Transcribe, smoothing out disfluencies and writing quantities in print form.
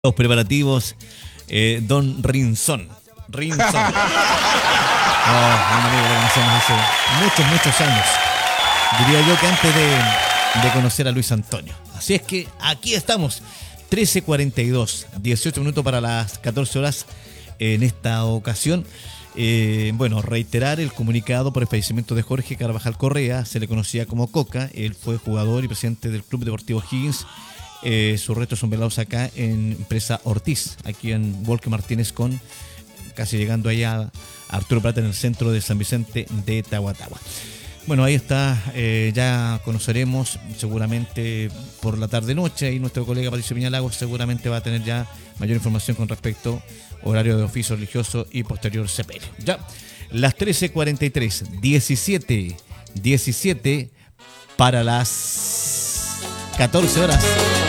Los preparativos, don Rinzón. Rinzón. Un amigo que conocemos hace muchos años. Diría yo que antes de conocer a Luis Antonio. Así es que aquí estamos, 13:42, 18 minutos para las 14 horas en esta ocasión. Reiterar el comunicado por el fallecimiento de Jorge Carvajal Correa, se le conocía como Coca. Él fue jugador y presidente del Club Deportivo Higgins. Sus restos son velados acá en Empresa Ortiz, aquí en Walker Martínez con, casi llegando allá a Arturo Prat en el centro de San Vicente de Tahuatahua. Bueno, ahí está, ya conoceremos seguramente por la tarde-noche y nuestro colega Patricio Piñalagos seguramente va a tener ya mayor información con respecto horario de oficio religioso y posterior sepelio. Ya, las 13:43, 17 para las 14 horas.